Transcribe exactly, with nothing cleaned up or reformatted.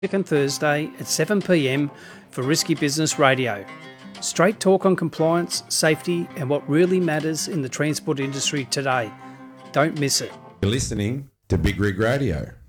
and Thursday at seven p m for Risky Business Radio. Straight talk on compliance, safety and what really matters in the transport industry today. Don't miss it. You're listening to Big Rig Radio.